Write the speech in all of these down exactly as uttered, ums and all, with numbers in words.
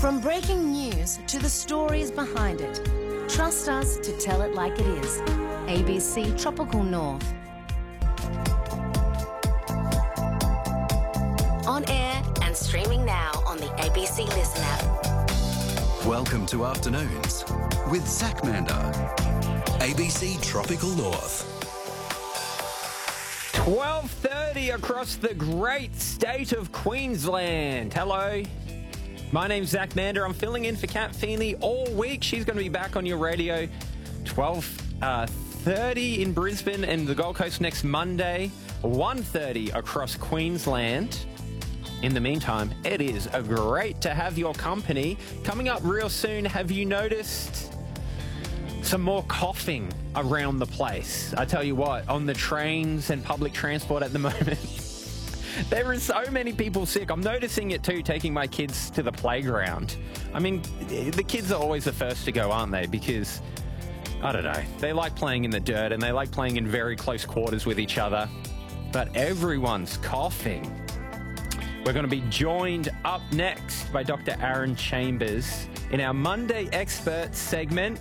From breaking news to the stories behind it, trust us to tell it like it is. A B C Tropical North. On air and streaming now on the A B C Listen app. Welcome to Afternoons with Zach Mander. A B C Tropical North. twelve thirty across the great state of Queensland. Hello. My name's Zach Mander. I'm filling in for Kat Feeney all week. She's going to be back on your radio twelve thirty in Brisbane and the Gold Coast next Monday, one thirty across Queensland. In the meantime, it is a great to have your company. Coming up real soon, have you noticed some more coughing around the place? I tell you what, on the trains and public transport at the moment, there are so many people sick. I'm noticing it too, taking my kids to the playground. I mean, the kids are always the first to go, aren't they? Because, I don't know, they like playing in the dirt and they like playing in very close quarters with each other. But everyone's coughing. We're going to be joined up next by Doctor Aaron Chambers in our Monday Expert segment.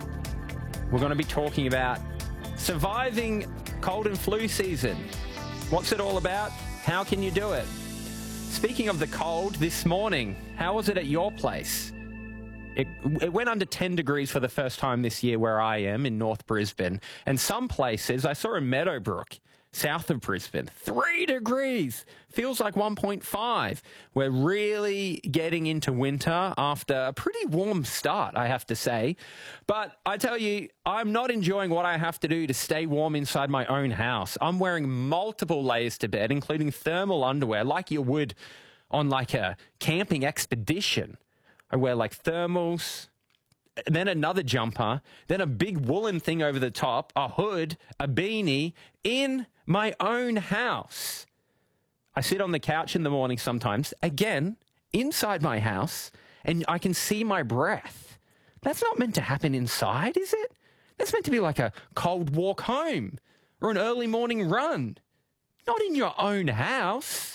We're going to be talking about surviving cold and flu season. What's it all about? How can you do it? Speaking of the cold, this morning, how was it at your place? It, it went under ten degrees for the first time this year where I am in North Brisbane. And some places, I saw in Meadowbrook, south of Brisbane, three degrees. Feels like one point five. We're really getting into winter after a pretty warm start, I have to say. But I tell you, I'm not enjoying what I have to do to stay warm inside my own house. I'm wearing multiple layers to bed, including thermal underwear, like you would on like a camping expedition. I wear like thermals, then another jumper, then a big woolen thing over the top, a hood, a beanie, in my own house. I sit on the couch in the morning sometimes, again, inside my house, and I can see my breath. That's not meant to happen inside, is it? That's meant to be like a cold walk home or an early morning run, not in your own house.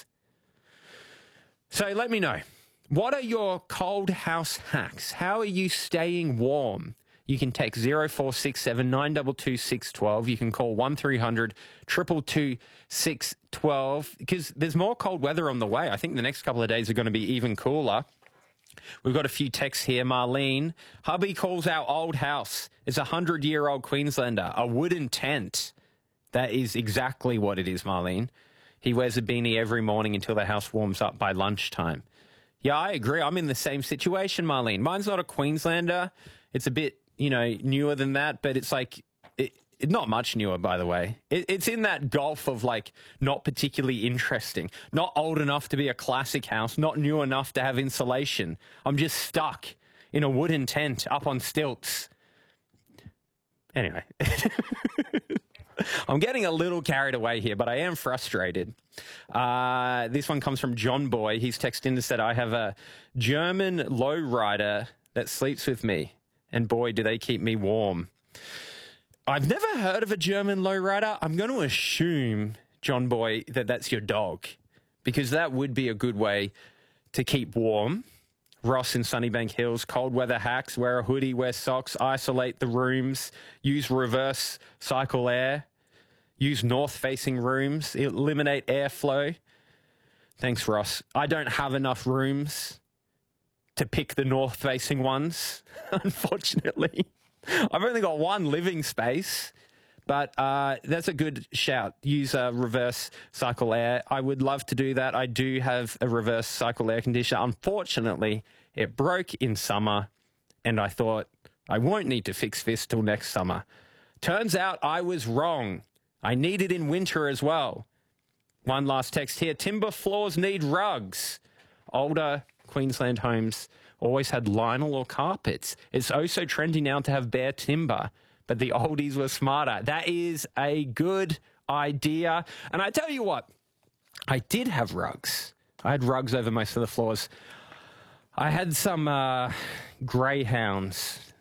So let me know. What are your cold house hacks? How are you staying warm? You can text zero four six seven nine two two six one two. You can call one three hundred two two two six one two because there's more cold weather on the way. I think the next couple of days are going to be even cooler. We've got a few texts here. Marlene, hubby calls our old house. It's a hundred-year-old Queenslander, a wooden tent. That is exactly what it is, Marlene. He wears a beanie every morning until the house warms up by lunchtime. Yeah, I agree. I'm in the same situation, Marlene. Mine's not a Queenslander. It's a bit, you know, newer than that, but it's like, it, it, not much newer, by the way. It, it's in that gulf of like not particularly interesting, not old enough to be a classic house, not new enough to have insulation. I'm just stuck in a wooden tent up on stilts. Anyway. I'm getting a little carried away here, but I am frustrated. Uh, this one comes from John Boy. He's texted in and said, I have a German lowrider that sleeps with me, and boy, do they keep me warm. I've never heard of a German lowrider. I'm going to assume, John Boy, that that's your dog, because that would be a good way to keep warm. Ross in Sunnybank Hills, cold weather hacks, wear a hoodie, wear socks, isolate the rooms, use reverse cycle air, use north-facing rooms, eliminate airflow. Thanks, Ross. I don't have enough rooms to pick the north-facing ones, unfortunately. I've only got one living space, but uh, that's a good shout. Use a reverse cycle air. I would love to do that. I do have a reverse cycle air conditioner. Unfortunately, it broke in summer, and I thought I won't need to fix this till next summer. Turns out I was wrong. I need it in winter as well. One last text here. Timber floors need rugs. Older Queensland homes always had vinyl or carpets. It's oh so trendy now to have bare timber, but the oldies were smarter. That is a good idea. And I tell you what, I did have rugs. I had rugs over most of the floors. I had some uh, greyhounds